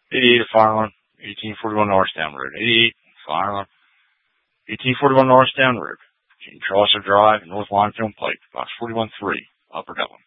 88 at Fireland, 1841 Norristown Road. 88 Fireland, 1841 Norristown Road. Chaucer Drive, North Limestone Pike, box 41-3, Upper Dublin.